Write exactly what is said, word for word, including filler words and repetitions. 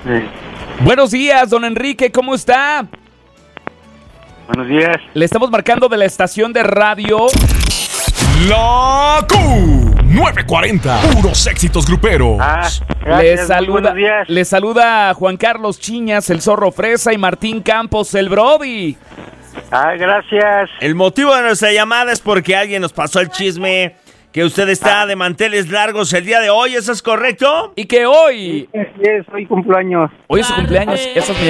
Sí. Buenos días, don Enrique, ¿cómo está? Buenos días. Le estamos marcando de la estación de radio La Q nueve cuarenta, puros éxitos gruperos. Ah, Le gracias, muy saluda, buenos días. le saluda Juan Carlos Chiñas, el Zorro Fresa, y Martín Campos, el Brody. Ah, gracias. El motivo de nuestra llamada es porque alguien nos pasó el chisme que usted está de manteles largos el día de hoy, ¿eso es correcto? Y que hoy, Sí, es hoy cumpleaños. hoy es su cumpleaños, esa es mi